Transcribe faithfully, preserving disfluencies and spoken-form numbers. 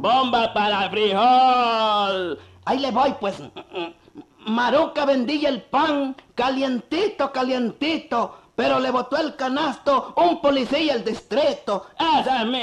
bomba para frijol. Ahí le voy, pues. Maruca vendía el pan calientito, calientito, pero le botó el canasto un policía del distrito. Esa es mi